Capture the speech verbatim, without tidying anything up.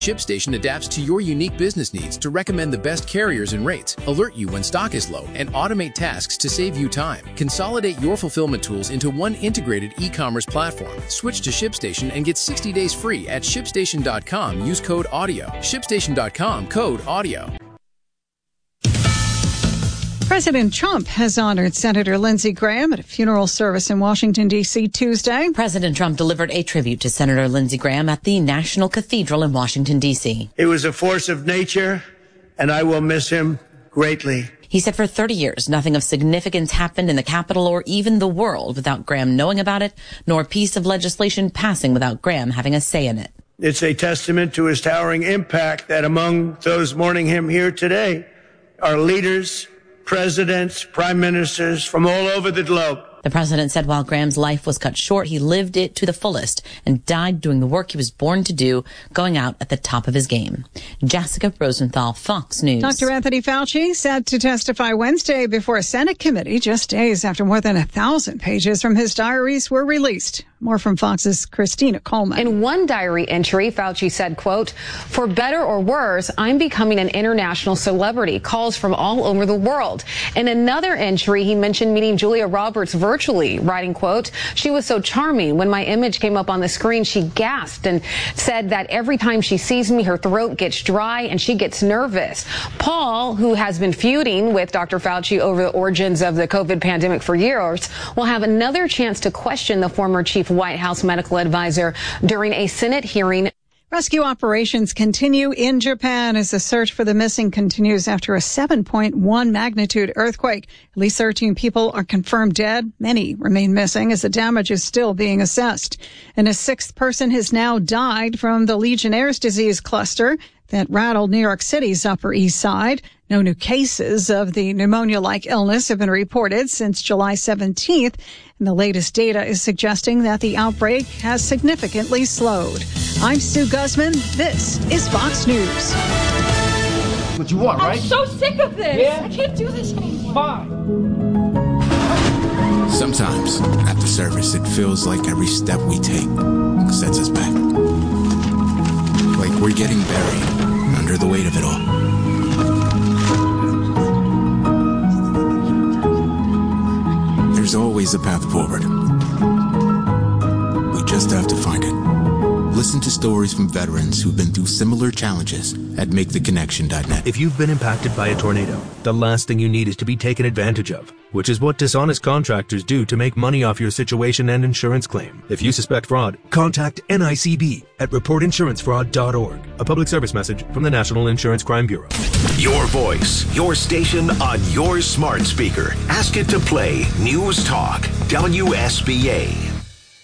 ShipStation adapts to your unique business needs to recommend the best carriers and rates, alert you when stock is low, and automate tasks to save you time. Consolidate your fulfillment tools into one integrated e-commerce platform. Switch to ShipStation and get sixty days free at ShipStation dot com. Use code AUDIO. ShipStation dot com, code AUDIO. President Trump has honored Senator Lindsey Graham at a funeral service in Washington, D C Tuesday. President Trump delivered a tribute to Senator Lindsey Graham at the National Cathedral in Washington, D C. He was a force of nature, and I will miss him greatly. He said for thirty years, nothing of significance happened in the Capitol or even the world without Graham knowing about it, nor a piece of legislation passing without Graham having a say in it. It's a testament to his towering impact that among those mourning him here today are leaders, presidents, prime ministers from all over the globe. The president said while Graham's life was cut short, he lived it to the fullest and died doing the work he was born to do, going out at the top of his game. Jessica Rosenthal, Fox News. Doctor Anthony Fauci set to testify Wednesday before a Senate committee just days after more than a thousand pages from his diaries were released. More from Fox's Christina Coleman. In one diary entry, Fauci said, quote, "For better or worse, I'm becoming an international celebrity. Calls from all over the world." In another entry, he mentioned meeting Julia Roberts virtually, writing, quote, "She was so charming. When my image came up on the screen, she gasped and said that every time she sees me, her throat gets dry and she gets nervous." Paul, who has been feuding with Doctor Fauci over the origins of the COVID pandemic for years, will have another chance to question the former chief White House medical advisor during a Senate hearing. Rescue operations continue in Japan as the search for the missing continues after a seven point one magnitude earthquake. At least thirteen people are confirmed dead. Many remain missing as the damage is still being assessed. And a sixth person has now died from the Legionnaire's disease cluster that rattled New York City's Upper East Side. No new cases of the pneumonia-like illness have been reported since July seventeenth, and the latest data is suggesting that the outbreak has significantly slowed. I'm Sue Guzman. This is Fox News. What you want, right? I'm so sick of this. Yeah? I can't do this anymore. Fine. Sometimes, after service, it feels like every step we take sets us back. Like we're getting buried under the weight of it all. There's always a path forward. We just have to find it. Listen to stories from veterans who've been through similar challenges at make the connection dot net. If you've been impacted by a tornado, the last thing you need is to be taken advantage of, which is what dishonest contractors do to make money off your situation and insurance claim. If you suspect fraud, contact N I C B at report insurance fraud dot org. A public service message from the National Insurance Crime Bureau. Your voice, your station on your smart speaker. Ask it to play News Talk W S B A.